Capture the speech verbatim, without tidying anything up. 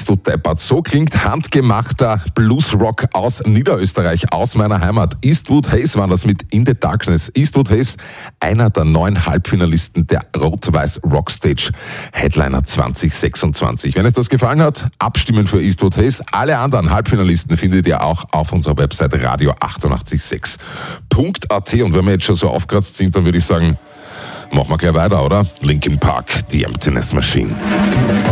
bist du deppert. So klingt handgemachter Bluesrock aus Niederösterreich, aus meiner Heimat. Eastwood Hayes war das mit In the Darkness. Eastwood Hayes, einer der neun Halbfinalisten der Rot-Weiß Rockstage Headliner zwanzig sechsundzwanzig. Wenn euch das gefallen hat, abstimmen für Eastwood Hayes. Alle anderen Halbfinalisten findet ihr auch auf unserer Webseite radio achtundachtzig sechs punkt a t. Und wenn wir jetzt schon so aufgeratzt sind, dann würde ich sagen, machen wir gleich weiter, oder? Linkin Park, The Emptiness Machine.